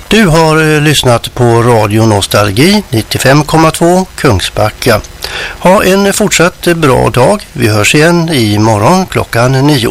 Du har lyssnat på Radio Nostalgi 95,2 Kungsbacka. Ha en fortsatt bra dag. Vi hörs igen imorgon klockan 9.